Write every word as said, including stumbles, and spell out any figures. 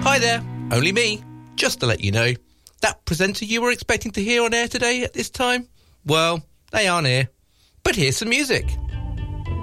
Hi there, only me. Just to let you know, that presenter you were expecting to hear on air today at this time, well, they aren't here. But here's some music.